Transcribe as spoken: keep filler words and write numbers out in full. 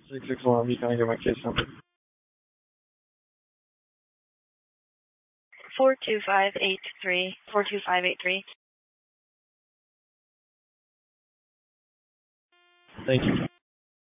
six six one, you can I get my case number? Four two five eight three. Four two five eight three. Thank you.